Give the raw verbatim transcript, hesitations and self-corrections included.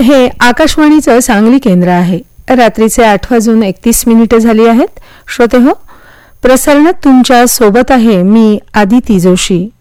हे आकाशवाणीचं सांगली केंद्र आहे. रात्रीचे आठ वाजून एकतीस मिनिटे झाली आहेत. श्रोते हो, प्रसारणात तुमच्या सोबत आहे मी आदिती जोशी.